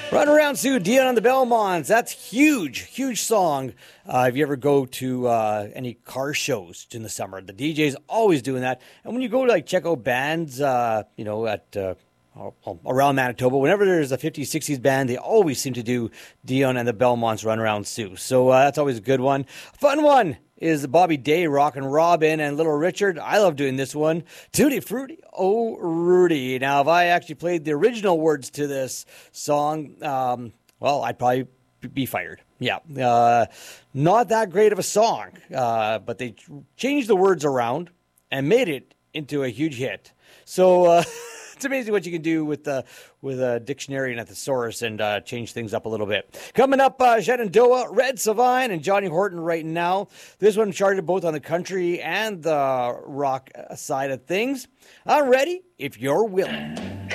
Run Around Sue, Dion and the Belmonts. That's huge, huge song. If you ever go to any car shows in the summer, the DJ's always doing that. And when you go to check out bands, at around Manitoba, whenever there's a 50s, 60s band, they always seem to do Dion and the Belmonts Run Around Sue. So that's always a good one. Fun one is Bobby Day, Rockin' Robin, and Little Richard. I love doing this one. Tutti Frutti, oh Rudy. Now, if I actually played the original words to this song, I'd probably be fired. Yeah, not that great of a song, but they changed the words around and made it into a huge hit. So it's amazing what you can do with a dictionary and a thesaurus and change things up a little bit. Coming up, Shenandoah, Red Savine, and Johnny Horton right now. This one charted both on the country and the rock side of things. I'm ready if you're willing.